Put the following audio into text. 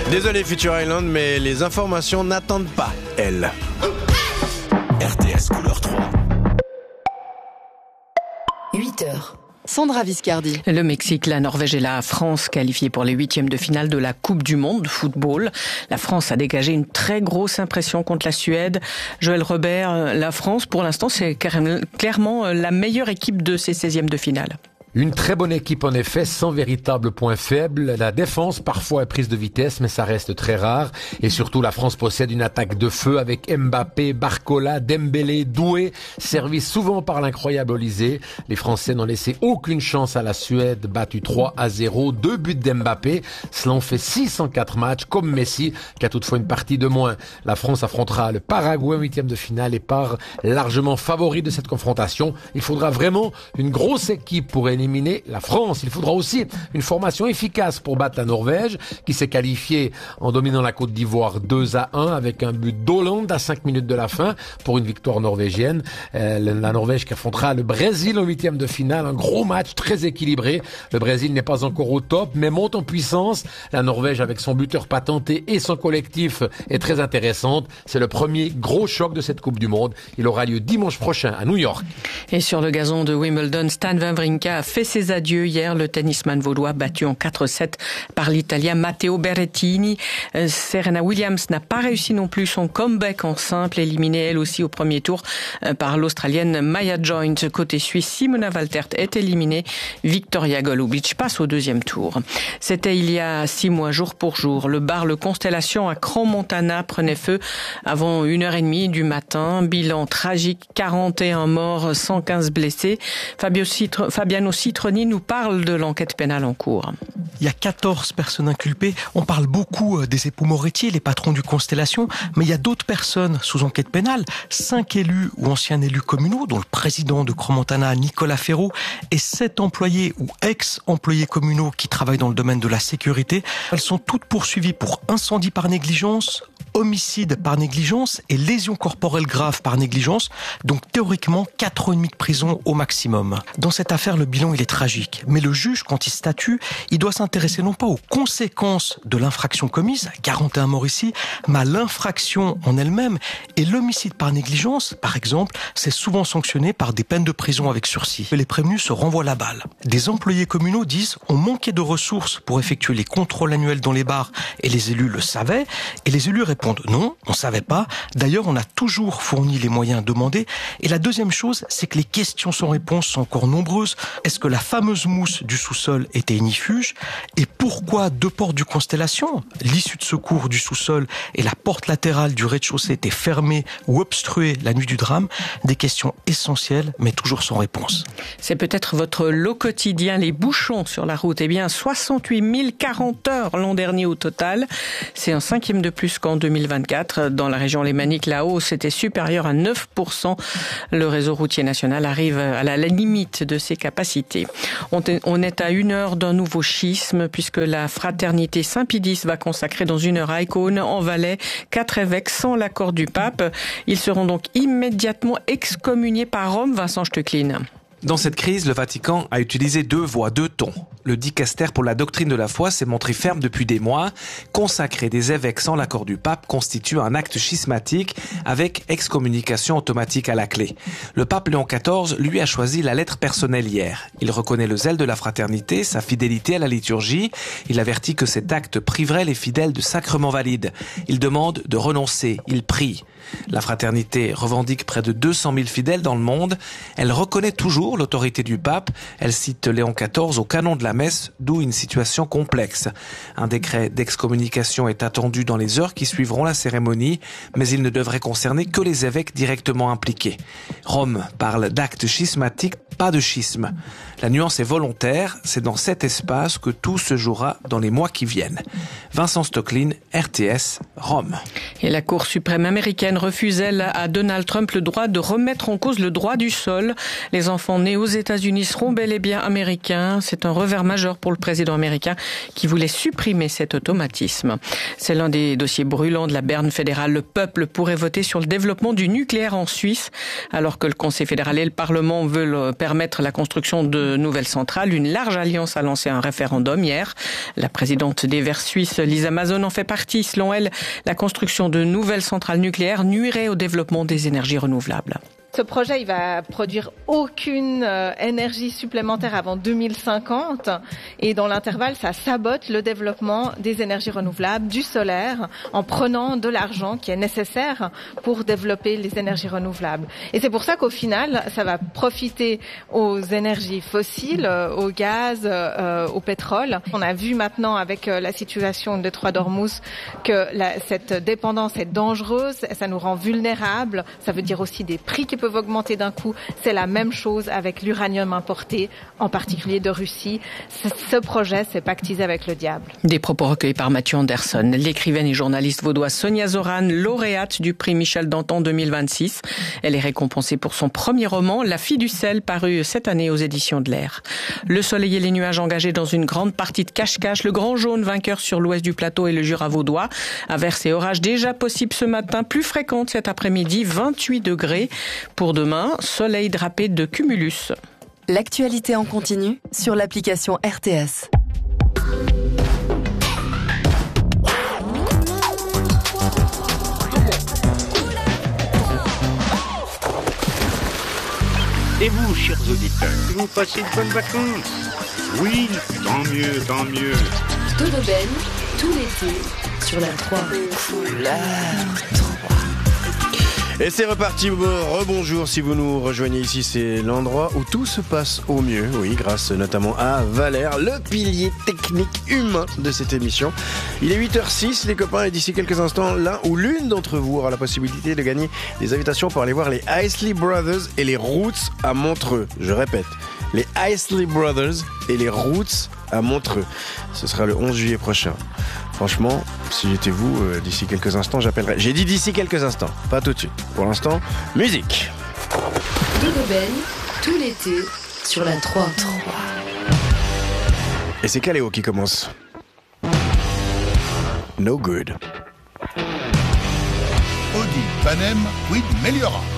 Désolé Future Island, mais les informations n'attendent pas, elles. RTS couleur 3. 8h. Sandra Viscardi. Le Mexique, la Norvège et la France qualifiées pour les huitièmes de finale de la Coupe du Monde de football. La France a dégagé une très grosse impression contre la Suède. Joël Robert, la France, pour l'instant, c'est clairement la meilleure équipe de ces 16e de finale. Une très bonne équipe en effet, sans véritable point faible. La défense parfois est prise de vitesse, mais ça reste très rare. Et surtout, la France possède une attaque de feu avec Mbappé, Barcola, Dembélé, Doué, servis souvent par l'incroyable Olysée. Les Français n'ont laissé aucune chance à la Suède, battue 3-0, 2 buts d'Mbappé. Cela en fait 6 en 4 matchs, comme Messi, qui a toutefois une partie de moins. La France affrontera le Paraguay en 8e de finale et part largement favori de cette confrontation. Il faudra vraiment une grosse équipe pour éliminer la France. Il faudra aussi une formation efficace pour battre la Norvège, qui s'est qualifiée en dominant la Côte d'Ivoire 2-1 avec un but d'Hollande à 5 minutes de la fin pour une victoire norvégienne. La Norvège qui affrontera le Brésil en 8e de finale. Un gros match très équilibré. Le Brésil n'est pas encore au top, mais monte en puissance. La Norvège, avec son buteur patenté et son collectif, est très intéressante. C'est le premier gros choc de cette Coupe du Monde. Il aura lieu dimanche prochain à New York. Et sur le gazon de Wimbledon, Stan Wawrinka a fait ses adieux hier. Le tennisman vaudois battu en 4-7 par l'Italien Matteo Berrettini. Serena Williams n'a pas réussi non plus son comeback en simple, éliminée elle aussi au premier tour par l'Australienne Maya Joint. Côté suisse, Simona Waltert est éliminée. Victoria Golubic passe au deuxième tour. C'était il y a 6 mois, jour pour jour. Le bar Le Constellation à Crans-Montana prenait feu avant 1h30 du matin. Bilan tragique, 41 morts, 115 blessés. Fabiano Citroni nous parle de l'enquête pénale en cours. Il y a 14 personnes inculpées. On parle beaucoup des époux Moretti, les patrons du Constellation, mais il y a d'autres personnes sous enquête pénale. 5 élus ou anciens élus communaux, dont le président de Crans-Montana, Nicolas Ferraud, et 7 employés ou ex-employés communaux qui travaillent dans le domaine de la sécurité. Elles sont toutes poursuivies pour incendie par négligence, homicide par négligence et lésion corporelle grave par négligence. Donc théoriquement, 4 ans et demi de prison au maximum. Dans cette affaire, le bilan il est tragique. Mais le juge, quand il statue, il doit s'intéresser non pas aux conséquences de l'infraction commise, 41 morts ici, mais à l'infraction en elle-même. Et l'homicide par négligence, par exemple, c'est souvent sanctionné par des peines de prison avec sursis. Les prévenus se renvoient la balle. Des employés communaux disent on manquait de ressources pour effectuer les contrôles annuels dans les bars et les élus le savaient. Et les élus répondent non, on savait pas. D'ailleurs, on a toujours fourni les moyens demandés. Et la deuxième chose, c'est que les questions sans réponse sont encore nombreuses. Est-ce que la fameuse mousse du sous-sol était ignifuge? Et pourquoi 2 portes du Constellation, l'issue de secours du sous-sol et la porte latérale du rez-de-chaussée étaient fermées ou obstruées la nuit du drame? Des questions essentielles, mais toujours sans réponse. C'est peut-être votre lot quotidien, les bouchons sur la route. Eh bien, 68 040 heures l'an dernier au total. C'est un 5e de plus qu'en 2024. Dans la région lémanique, la hausse était supérieure à 9%. Le réseau routier national arrive à la limite de ses capacités. On est à 1 heure d'un nouveau schisme puisque la fraternité Saint-Pédis va consacrer dans 1 heure à Icône, en Valais, 4 évêques sans l'accord du pape. Ils seront donc immédiatement excommuniés par Rome, Vincent Stecklin. Dans cette crise, le Vatican a utilisé 2 voix, 2 tons. Le dicaster pour la doctrine de la foi s'est montré ferme depuis des mois. Consacrer des évêques sans l'accord du pape constitue un acte schismatique avec excommunication automatique à la clé. Le pape Léon XIV, lui, a choisi la lettre personnelle hier. Il reconnaît le zèle de la fraternité, sa fidélité à la liturgie. Il avertit que cet acte priverait les fidèles de sacrements valides. Il demande de renoncer. Il prie. La fraternité revendique près de 200 000 fidèles dans le monde. Elle reconnaît toujours l'autorité du pape. Elle cite Léon XIV au canon de la messe, d'où une situation complexe. Un décret d'excommunication est attendu dans les heures qui suivront la cérémonie, mais il ne devrait concerner que les évêques directement impliqués. Rome parle d'actes schismatiques, pas de schisme. La nuance est volontaire, c'est dans cet espace que tout se jouera dans les mois qui viennent. Vincent Stecklin, RTS, Rome. Et la Cour suprême américaine refuse, elle, à Donald Trump le droit de remettre en cause le droit du sol. Les enfants nés aux États-Unis seront bel et bien américains. C'est un revirement majeur pour le président américain qui voulait supprimer cet automatisme. C'est l'un des dossiers brûlants de la Berne fédérale. Le peuple pourrait voter sur le développement du nucléaire en Suisse, alors que le Conseil fédéral et le Parlement veulent permettre la construction de nouvelles centrales. Une large alliance a lancé un référendum hier. La présidente des Verts suisses, Lisa Mazon, en fait partie. Selon elle, la construction de nouvelles centrales nucléaires nuirait au développement des énergies renouvelables. Ce projet, il va produire aucune énergie supplémentaire avant 2050 et dans l'intervalle, ça sabote le développement des énergies renouvelables, du solaire, en prenant de l'argent qui est nécessaire pour développer les énergies renouvelables. Et c'est pour ça qu'au final, ça va profiter aux énergies fossiles, au gaz, au pétrole. On a vu maintenant avec la situation de Détroit d'Ormuz que cette dépendance est dangereuse, ça nous rend vulnérables, ça veut dire aussi des prix qui peuvent augmenter d'un coup. C'est la même chose avec l'uranium importé, en particulier de Russie. Ce projet, c'est pactisé avec le diable. Des propos recueillis par Mathieu Anderson. L'écrivaine et journaliste vaudoise Sonia Zoran, lauréate du prix Michel Danton 2026. Elle est récompensée pour son premier roman, La fille du sel, paru cette année aux éditions de l'Air. Le soleil et les nuages engagés dans une grande partie de cache-cache. Le grand jaune vainqueur sur l'ouest du plateau et le Jura vaudois. Averses et orages déjà possibles ce matin, plus fréquentes cet après-midi, 28 degrés. Pour demain, soleil drapé de cumulus. L'actualité en continu sur l'application RTS. Et vous, chers auditeurs, vous passez de bonnes vacances? Oui, tant mieux, tant mieux. Dodo-Ben, tout l'été, sur la 3. Et c'est reparti, rebonjour si vous nous rejoignez ici, c'est l'endroit où tout se passe au mieux, oui, grâce notamment à Valère, le pilier technique humain de cette émission. Il est 8h06 les copains et d'ici quelques instants, l'un ou l'une d'entre vous aura la possibilité de gagner des invitations pour aller voir les Isley Brothers et les Roots à Montreux. Je répète, les Isley Brothers et les Roots à Montreux. Ce sera le 11 juillet prochain. Franchement, si j'étais vous, d'ici quelques instants, j'appellerai. J'ai dit d'ici quelques instants, pas tout de suite. Pour l'instant, musique. Dodo-Ben, tout l'été, sur la 3. Et c'est Caléo qui commence. No good. Audi Panem with Meliora.